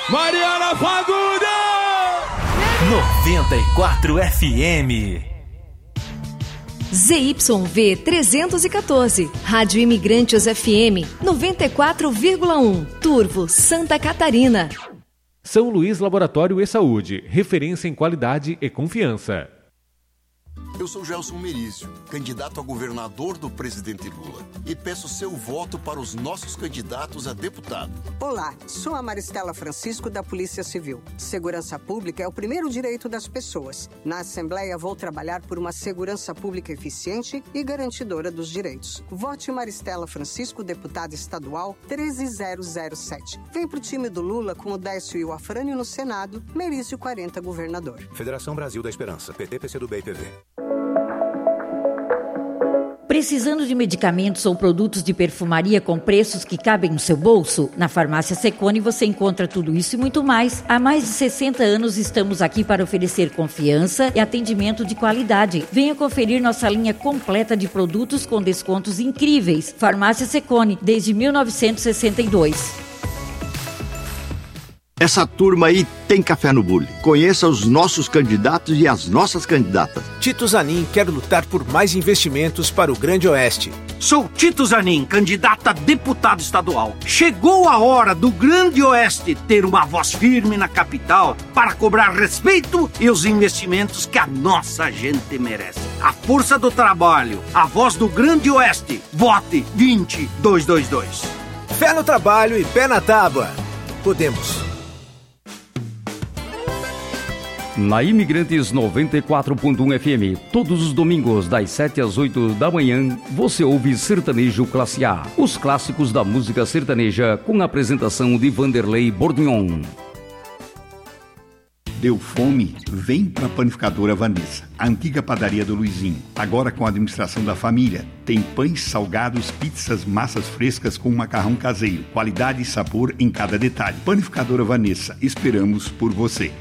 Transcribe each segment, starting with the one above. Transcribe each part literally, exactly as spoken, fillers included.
Mariana Fagundes! noventa e quatro F M. Z Y V trezentos e quatorze, Rádio Imigrantes F M, noventa e quatro vírgula um, Turvo, Santa Catarina. São Luís Laboratório e Saúde, referência em qualidade e confiança. Eu sou Gelson Merizio, candidato a governador do presidente Lula, e peço seu voto para os nossos candidatos a deputado. Olá, sou a Maristela Francisco da Polícia Civil. Segurança pública é o primeiro direito das pessoas. Na Assembleia vou trabalhar por uma segurança pública eficiente e garantidora dos direitos. Vote Maristela Francisco, deputada estadual treze mil sete. Vem pro time do Lula com o Décio e o Afrânio no Senado, Merizio quarenta governador. Federação Brasil da Esperança, P T, P C do B e P V. Precisando de medicamentos ou produtos de perfumaria com preços que cabem no seu bolso? Na Farmácia Secone você encontra tudo isso e muito mais. Há mais de sessenta anos estamos aqui para oferecer confiança e atendimento de qualidade. Venha conferir nossa linha completa de produtos com descontos incríveis. Farmácia Secone, desde mil novecentos e sessenta e dois. Essa turma aí tem café no bule. Conheça os nossos candidatos e as nossas candidatas. Tito Zanin quer lutar por mais investimentos para o Grande Oeste. Sou Tito Zanin, candidato a deputado estadual. Chegou a hora do Grande Oeste ter uma voz firme na capital para cobrar respeito e os investimentos que a nossa gente merece. A força do trabalho, a voz do Grande Oeste. Vote vinte mil duzentos e vinte e dois. Fé no trabalho e pé na tábua. Podemos. Na Imigrantes noventa e quatro ponto um F M, todos os domingos das sete às oito da manhã, você ouve Sertanejo Classe A, os clássicos da música sertaneja com a apresentação de Vanderlei Bordignon. Deu fome? Vem para a Panificadora Vanessa, a antiga padaria do Luizinho. Agora com a administração da família. Tem pães, salgados, pizzas, massas frescas com macarrão caseiro. Qualidade e sabor em cada detalhe. Panificadora Vanessa, esperamos por você.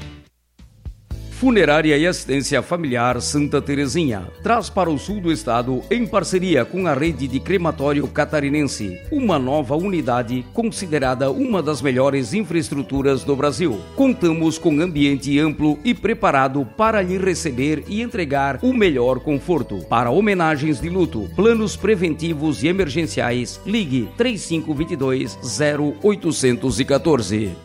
Funerária e Assistência Familiar Santa Terezinha traz para o sul do estado, em parceria com a rede de crematório catarinense, uma nova unidade considerada uma das melhores infraestruturas do Brasil. Contamos com ambiente amplo e preparado para lhe receber e entregar o melhor conforto. Para homenagens de luto, planos preventivos e emergenciais, ligue três cinco dois dois, zero oito um quatro.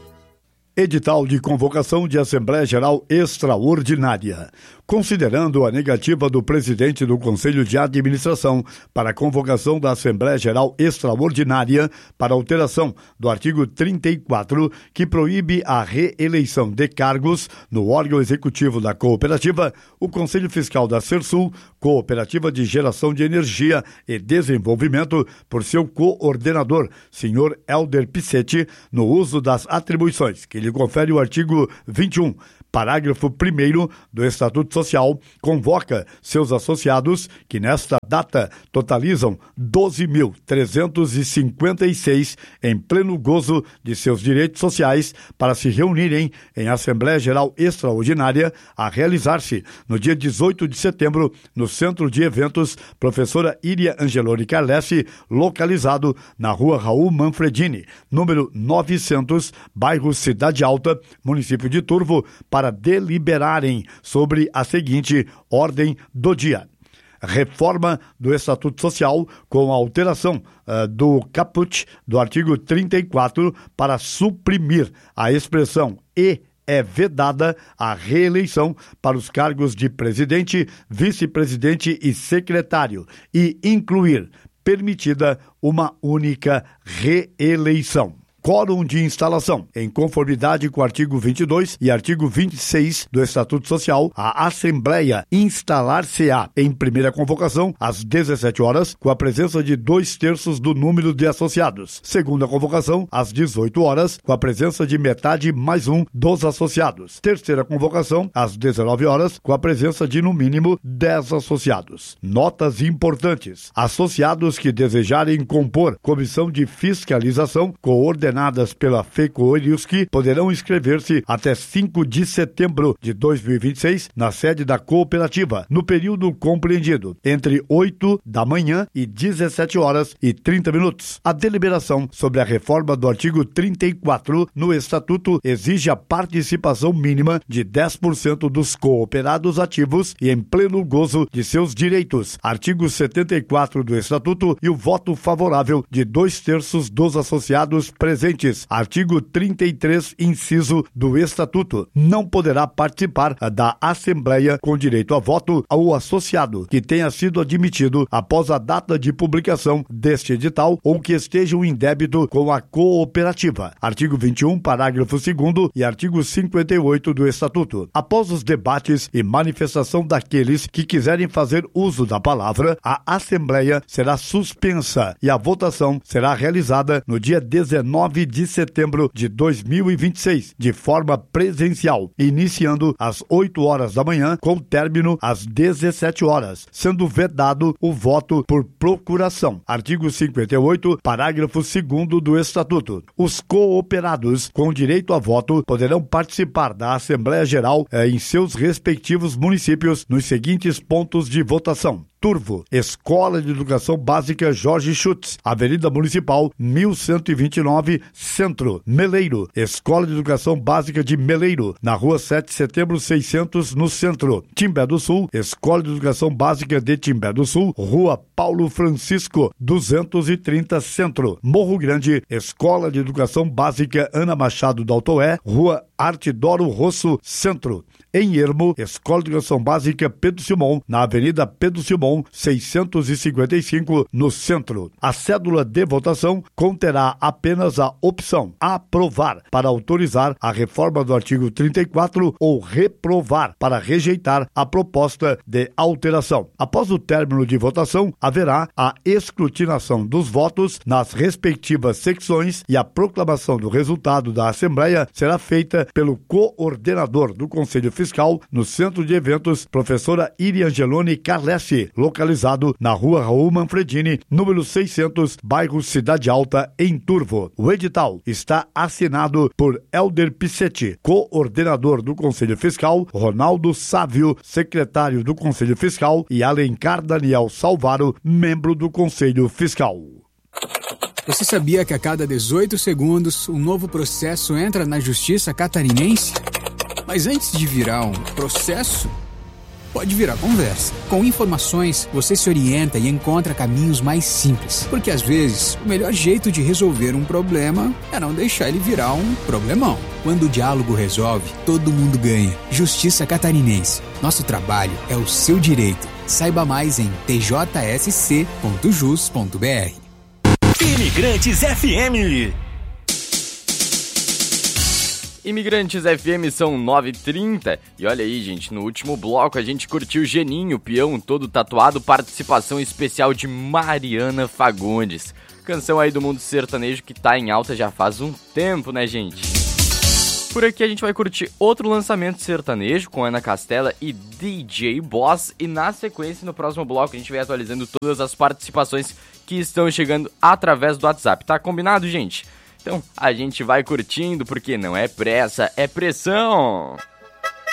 Edital de convocação de Assembleia Geral Extraordinária. Considerando a negativa do presidente do Conselho de Administração para a convocação da Assembleia Geral Extraordinária para alteração do artigo trinta e quatro, que proíbe a reeleição de cargos no órgão executivo da cooperativa, o Conselho Fiscal da Sersul, Cooperativa de Geração de Energia e Desenvolvimento, por seu coordenador, senhor Helder Pissetti, no uso das atribuições que lhe confere o artigo vinte e um, parágrafo primeiro do Estatuto Social, convoca seus associados, que nesta data totalizam doze mil trezentos e cinquenta e seis, em pleno gozo de seus direitos sociais, para se reunirem em Assembleia Geral Extraordinária a realizar-se no dia dezoito de setembro no Centro de Eventos Professora Iria Angeloni Carlessi, localizado na Rua Raul Manfredini, número novecentos, bairro Cidade Alta, município de Turvo, para deliberarem sobre a seguinte ordem do dia. Reforma do Estatuto Social com a alteração uh, do caput do artigo trinta e quatro para suprimir a expressão e é vedada a reeleição para os cargos de presidente, vice-presidente e secretário e incluir permitida uma única reeleição. Quórum de instalação. Em conformidade com o artigo vinte e dois e artigo vinte e seis do Estatuto Social, a Assembleia instalar-se-á em primeira convocação às dezessete horas, com a presença de dois terços do número de associados. Segunda convocação, às dezoito horas, com a presença de metade mais um dos associados. Terceira convocação, às dezenove horas, com a presença de no mínimo dez associados. Notas importantes. Associados que desejarem compor comissão de fiscalização coordenada coordenadas pela FECOERIUSC poderão inscrever-se até cinco de setembro de dois mil e vinte e seis na sede da cooperativa, no período compreendido entre oito da manhã e dezessete horas e trinta minutos. A deliberação sobre a reforma do artigo trinta e quatro no Estatuto exige a participação mínima de dez por cento dos cooperados ativos e em pleno gozo de seus direitos. Artigo setenta e quatro do Estatuto e o voto favorável de dois terços dos associados presentes. Artigo trinta e três, inciso do Estatuto. Não poderá participar da Assembleia com direito a voto ao associado que tenha sido admitido após a data de publicação deste edital ou que estejam em débito com a cooperativa. Artigo vinte e um, parágrafo segundo e artigo cinquenta e oito do Estatuto. Após os debates e manifestação daqueles que quiserem fazer uso da palavra, a Assembleia será suspensa e a votação será realizada no dia dezenove de setembro de dois mil e vinte e seis, de forma presencial, iniciando às oito horas da manhã, com término às dezessete horas, sendo vedado o voto por procuração. Artigo cinquenta e oito, parágrafo segundo do Estatuto. Os cooperados com direito a voto poderão participar da Assembleia Geral eh, em seus respectivos municípios nos seguintes pontos de votação. Turvo, Escola de Educação Básica Jorge Schutz, Avenida Municipal mil cento e vinte e nove, Centro. Meleiro, Escola de Educação Básica de Meleiro, na Rua sete de setembro seiscentos, no Centro. Timbé do Sul, Escola de Educação Básica de Timbé do Sul, Rua Paulo Francisco, duzentos e trinta, Centro. Morro Grande, Escola de Educação Básica Ana Machado Daltoé, Rua Artidoro Rosso, Centro. Em Ermo, Escola de Educação Básica Pedro Simão, na Avenida Pedro Simão, seiscentos e cinquenta e cinco, no Centro. A cédula de votação conterá apenas a opção aprovar para autorizar a reforma do artigo trinta e quatro ou reprovar para rejeitar a proposta de alteração. Após o término de votação, haverá a escrutinação dos votos nas respectivas secções e a proclamação do resultado da Assembleia será feita pelo coordenador do Conselho Fiscal no Centro de Eventos, professora Iriangelone Carlessi, localizado na Rua Raul Manfredini, número seiscentos, bairro Cidade Alta, em Turvo. O edital está assinado por Helder Pissetti, coordenador do Conselho Fiscal, Ronaldo Sávio, secretário do Conselho Fiscal, e Alencar Daniel Salvaro, membro do Conselho Fiscal. Você sabia que a cada dezoito segundos um novo processo entra na Justiça Catarinense? Mas antes de virar um processo, pode virar conversa. Com informações, você se orienta e encontra caminhos mais simples. Porque às vezes, o melhor jeito de resolver um problema é não deixar ele virar um problemão. Quando o diálogo resolve, todo mundo ganha. Justiça Catarinense. Nosso trabalho é o seu direito. Saiba mais em t j s c ponto jus ponto b r. Imigrantes F M. Imigrantes F M, são nove e trinta. E olha aí, gente, no último bloco a gente curtiu Geninho, peão todo tatuado, participação especial de Mariana Fagundes. Canção aí do mundo sertanejo que tá em alta já faz um tempo, né, gente? Por aqui a gente vai curtir outro lançamento sertanejo com Ana Castela e D J Boss. E na sequência, no próximo bloco, a gente vai atualizando todas as participações que estão chegando através do WhatsApp. Tá combinado, gente? Então, a gente vai curtindo, porque não é pressa, é pressão!